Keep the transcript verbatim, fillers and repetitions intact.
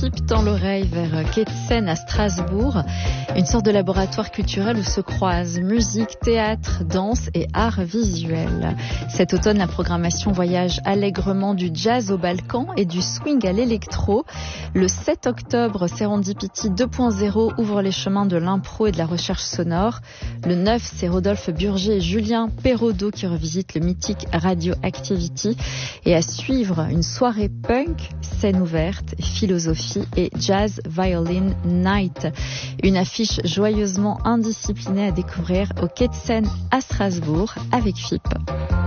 Fipp tend l'oreille vers Quai de Seine à Strasbourg, une sorte de laboratoire culturel où se croisent musique, théâtre, danse et art visuel. Cet automne, la programmation voyage allègrement du jazz au Balkan et du swing à l'électro. Le sept octobre, Serendipity deux point zéro ouvre les chemins de l'impro et de la recherche sonore. Le neuf, c'est Rodolphe Burger et Julien Perraudot qui revisitent le mythique Radioactivity. Et à suivre, une soirée punk, scène ouverte, philosophie et jazz violin night. Une affiche joyeusement indisciplinée à découvrir au Quai de Seine à Strasbourg avec Fipp.